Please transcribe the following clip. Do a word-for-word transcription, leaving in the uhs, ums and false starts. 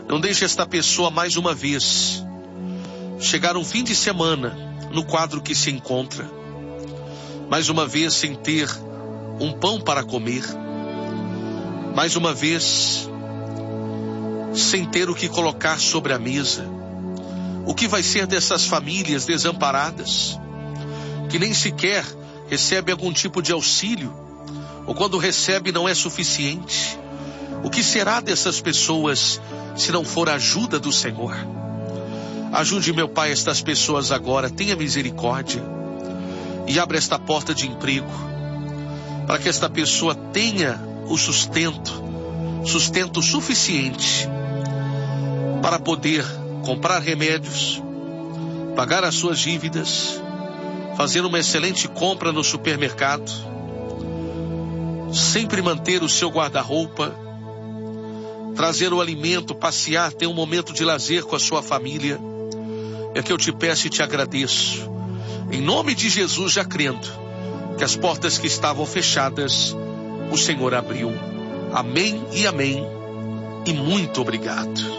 Não deixe esta pessoa mais uma vez chegar um fim de semana no quadro que se encontra, mais uma vez sem ter um pão para comer, mais uma vez sem ter o que colocar sobre a mesa. O que vai ser dessas famílias desamparadas, que nem sequer recebe algum tipo de auxílio, ou quando recebe não é suficiente? O que será dessas pessoas se não for a ajuda do Senhor? Ajude, meu Pai, estas pessoas agora, tenha misericórdia e abra esta porta de emprego, para que esta pessoa tenha o sustento, sustento suficiente para poder comprar remédios, pagar as suas dívidas, fazer uma excelente compra no supermercado, sempre manter o seu guarda-roupa, trazer o alimento, passear, ter um momento de lazer com a sua família. É que eu te peço e te agradeço, em nome de Jesus, já crendo que as portas que estavam fechadas, o Senhor abriu. Amém e amém, e muito obrigado.